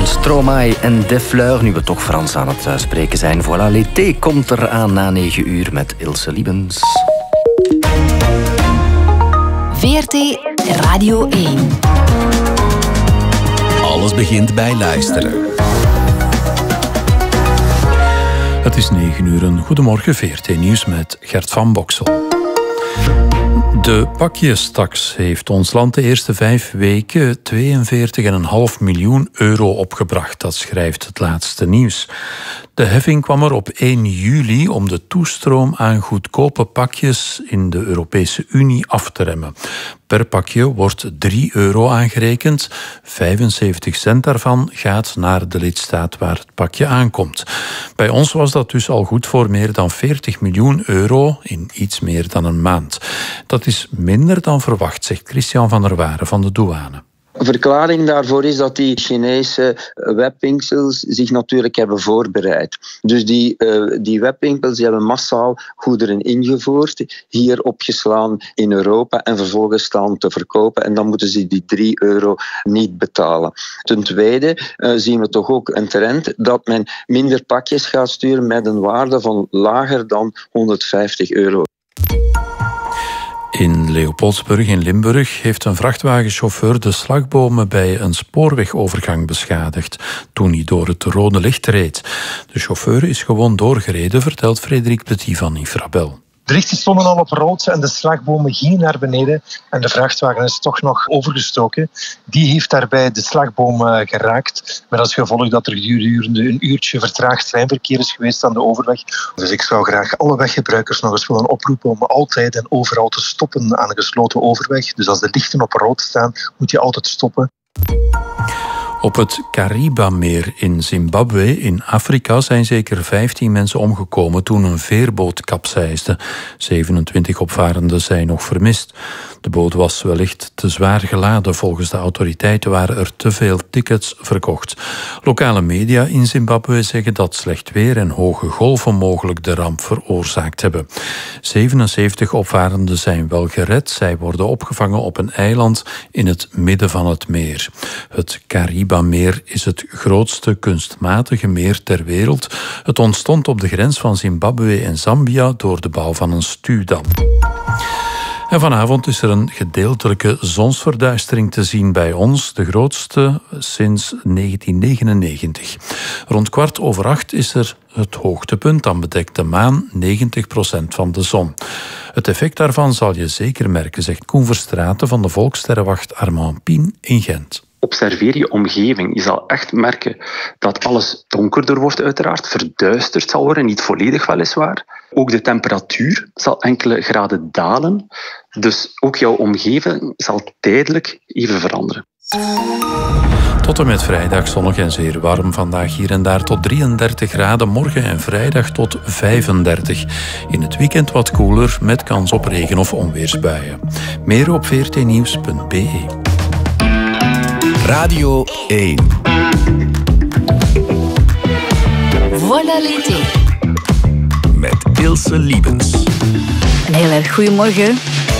En Stromae en De Fleur, nu we toch Frans aan het spreken zijn. Voilà, l'été komt eraan na 9 uur met Ilse Liebens. VRT Radio 1. Alles begint bij luisteren. Het is 9 uur. Goedemorgen, VRT Nieuws met Gert van Boksel. De pakjestaks heeft ons land de eerste 5 weken 42,5 miljoen euro opgebracht. Dat schrijft het laatste nieuws. De heffing kwam er op 1 juli om de toestroom aan goedkope pakjes in de Europese Unie af te remmen. Per pakje wordt €3 aangerekend. 75 cent daarvan gaat naar de lidstaat waar het pakje aankomt. Bij ons was dat dus al goed voor meer dan 40 miljoen euro in iets meer dan een maand. Dat is minder dan verwacht, zegt Christian van der Waren van de douane. Een verklaring daarvoor is dat die Chinese webwinkels zich natuurlijk hebben voorbereid. Dus die webwinkels die hebben massaal goederen ingevoerd, hier opgeslaan in Europa en vervolgens staan te verkopen. En dan moeten ze die €3 niet betalen. Ten tweede zien we toch ook een trend dat men minder pakjes gaat sturen met een waarde van lager dan €150. In Leopoldsburg in Limburg heeft een vrachtwagenchauffeur de slagbomen bij een spoorwegovergang beschadigd toen hij door het rode licht reed. De chauffeur is gewoon doorgereden, vertelt Frederik Petit van Infrabel. De lichten stonden al op rood en de slagbomen gingen naar beneden en de vrachtwagen is toch nog overgestoken. Die heeft daarbij de slagboom geraakt, met als gevolg dat er gedurende een uurtje vertraagd treinverkeer is geweest aan de overweg. Dus ik zou graag alle weggebruikers nog eens willen oproepen om altijd en overal te stoppen aan een gesloten overweg. Dus als de lichten op rood staan, moet je altijd stoppen. Op het Kariba-meer in Zimbabwe in Afrika zijn zeker 15 mensen omgekomen toen een veerboot kapseisde. 27 opvarenden zijn nog vermist. De boot was wellicht te zwaar geladen. Volgens de autoriteiten waren er te veel tickets verkocht. Lokale media in Zimbabwe zeggen dat slecht weer en hoge golven mogelijk de ramp veroorzaakt hebben. 77 opvarenden zijn wel gered. Zij worden opgevangen op een eiland in het midden van het meer. Het Kariba-meer is het grootste kunstmatige meer ter wereld. Het ontstond op de grens van Zimbabwe en Zambia door de bouw van een stuwdam. En vanavond is er een gedeeltelijke zonsverduistering te zien bij ons, de grootste sinds 1999. Rond 7:15 is er het hoogtepunt, dan bedekt de maan 90% van de zon. Het effect daarvan zal je zeker merken, zegt Koen Verstraeten van de Volkssterrenwacht Armand Pien in Gent. Observeer je omgeving. Je zal echt merken dat alles donkerder wordt uiteraard, verduisterd zal worden, niet volledig weliswaar. Ook de temperatuur zal enkele graden dalen, dus ook jouw omgeving zal tijdelijk even veranderen. Tot en met vrijdag zonnig en zeer warm. Vandaag hier en daar tot 33 graden. Morgen en vrijdag tot 35. In het weekend wat koeler met kans op regen- of onweersbuien. Meer op vrtnieuws.be. Radio 1. Voilà l'été. Met Ilse Liebens. Een heel erg goedemorgen.